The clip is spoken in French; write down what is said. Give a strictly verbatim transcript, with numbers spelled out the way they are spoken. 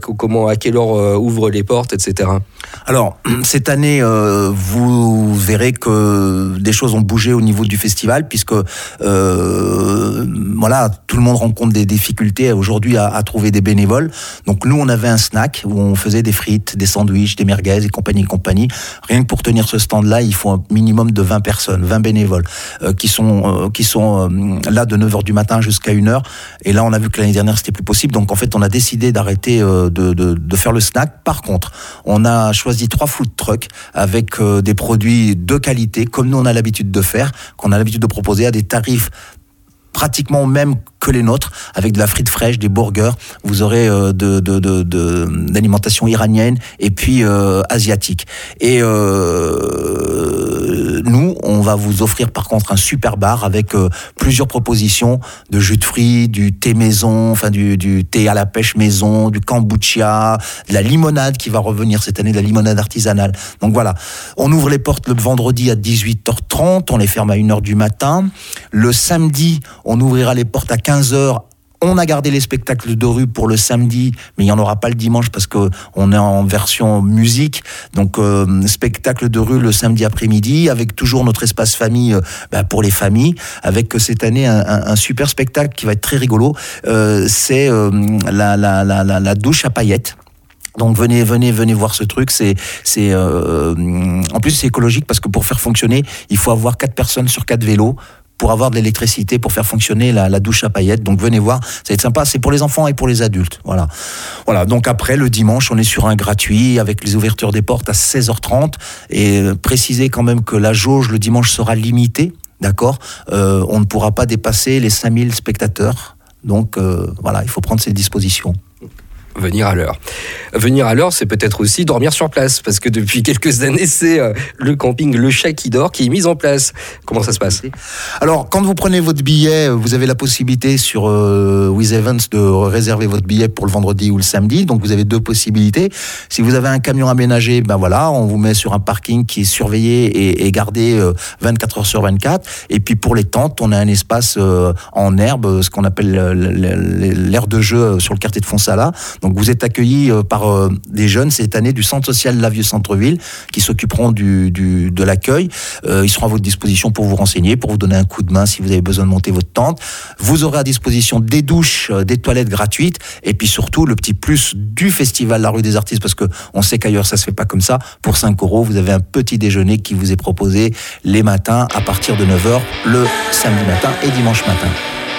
comment, à quelle heure euh, ouvrent les portes, et cetera. Alors, cette année, euh, vous verrez que des choses ont bougé au niveau du festival, puisque euh, voilà, tout le monde rencontre des difficultés aujourd'hui à, à trouver des bénévoles. Donc nous, on avait un snack où on faisait des frites, des sandwichs, des merguez et compagnie et compagnie. Rien que pour tenir ce stand-là, il faut un minimum de vingt personnes, vingt bénévoles, euh, qui sont, euh, qui sont euh, là de neuf heures du matin jusqu'à une heure. Et là, on a vu que l'année dernière, c'était plus possible. Donc en fait, on a décidé d'arrêter euh, de, de, de faire le snack. Par contre, on a choisi trois food trucks avec euh, des produits de qualité, comme nous on a l'habitude de faire, qu'on a l'habitude de proposer à des tarifs pratiquement même que les nôtres, avec de la frite fraîche, des burgers. Vous aurez euh, de, de, de, de, d'alimentation iranienne et puis euh, asiatique. Et euh, nous, on va vous offrir par contre un super bar avec euh, plusieurs propositions de jus de fruits, du thé maison, enfin du, du thé à la pêche maison, du kombucha, de la limonade qui va revenir cette année, de la limonade artisanale. Donc voilà, on ouvre les portes le vendredi à dix-huit heures trente, on les ferme à une heure du matin. Le samedi, on ouvrira les portes à quinze heures. On a gardé les spectacles de rue pour le samedi, mais il n'y en aura pas le dimanche parce qu'on est en version musique. Donc, euh, spectacle de rue le samedi après-midi, avec toujours notre espace famille euh, bah, pour les familles, avec cette année un, un, un super spectacle qui va être très rigolo. Euh, c'est euh, la, la, la, la, la douche à paillettes. Donc venez, venez, venez voir ce truc. C'est, c'est, euh, en plus c'est écologique parce que pour faire fonctionner, il faut avoir quatre personnes sur quatre vélos pour avoir de l'électricité, pour faire fonctionner la, la douche à paillettes. Donc venez voir, ça va être sympa, c'est pour les enfants et pour les adultes. Voilà. Voilà. Donc après, le dimanche, on est sur un gratuit avec les ouvertures des portes à seize heures trente. Et euh, précisez quand même que la jauge le dimanche sera limitée, d'accord euh, on ne pourra pas dépasser les cinq mille spectateurs. Donc euh, voilà, il faut prendre ses dispositions. Venir à l'heure. Venir à l'heure, c'est peut-être aussi dormir sur place, parce que depuis quelques années, c'est euh, le camping Le Chat qui dort qui est mis en place. Comment ça se passe ? Alors, quand vous prenez votre billet, vous avez la possibilité sur euh, With Events de réserver votre billet pour le vendredi ou le samedi. Donc, vous avez deux possibilités. Si vous avez un camion aménagé, ben voilà, on vous met sur un parking qui est surveillé et, et gardé euh, vingt-quatre heures sur vingt-quatre. Et puis, pour les tentes, on a un espace euh, en herbe, ce qu'on appelle l'aire de jeu sur le quartier de Fonsala. Donc vous êtes accueillis euh, par euh, des jeunes cette année du centre social La Vieux Centre-Ville qui s'occuperont du, du, de l'accueil. Euh, ils seront à votre disposition pour vous renseigner, pour vous donner un coup de main si vous avez besoin de monter votre tente. Vous aurez à disposition des douches, euh, des toilettes gratuites et puis surtout le petit plus du festival La Rue des Artistes parce qu'on sait qu'ailleurs ça se fait pas comme ça. Pour cinq euros, vous avez un petit déjeuner qui vous est proposé les matins à partir de neuf heures le samedi matin et dimanche matin.